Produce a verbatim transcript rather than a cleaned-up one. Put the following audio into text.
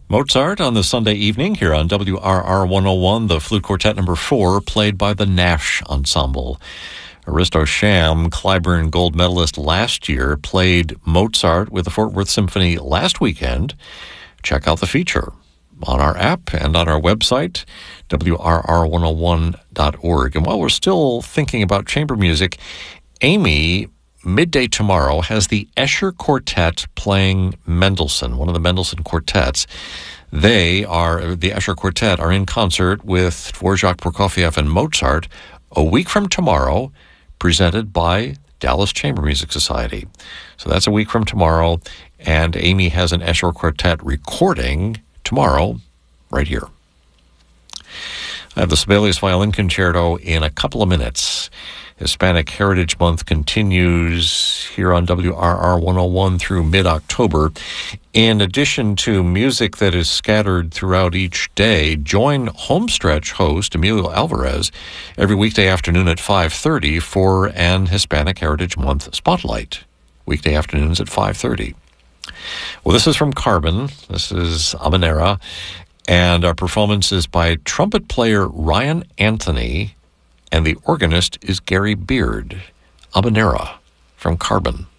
Mozart on the Sunday evening here on W R R one oh one, the Flute Quartet number four, played by the Nash Ensemble. Aristo Sham, Clyburn gold medalist last year, played Mozart with the Fort Worth Symphony last weekend. Check out the feature on our app and on our website, W R R one oh one dot org. And while we're still thinking about chamber music, Amy, midday tomorrow, has the Escher Quartet playing Mendelssohn, one of the Mendelssohn quartets. They are, the Escher Quartet, are in concert with Dvorak, Prokofiev, and Mozart a week from tomorrow, presented by Dallas Chamber Music Society. So that's a week from tomorrow, and Amy has an Escher Quartet recording tomorrow right here. I have the Sibelius Violin Concerto in a couple of minutes. Hispanic Heritage Month continues here on W R R one oh one through mid-October. In addition to music that is scattered throughout each day, join Homestretch host Emilio Alvarez every weekday afternoon at five thirty for an Hispanic Heritage Month spotlight. Weekday afternoons at five thirty. Well, this is from Carbon. This is Habanera. And our performance is by trumpet player Ryan Anthony, and the organist is Gary Beard. Habanera from Carbon.